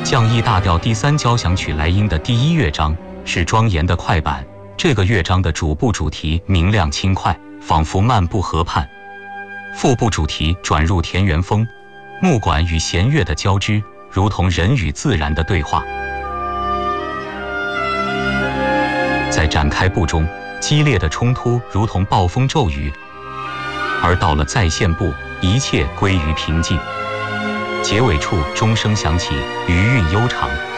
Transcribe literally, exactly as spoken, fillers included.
降 E 大调第三交响曲莱茵的第一乐章是庄严的快板，这个乐章的主部主题明亮轻快，仿佛漫步河畔；副部主题转入田园风，木管与弦乐的交织，如同人与自然的对话。在展开部中，激烈的冲突如同暴风骤雨，而到了再现部，一切归于平静。结尾处钟声响起，余韵悠长。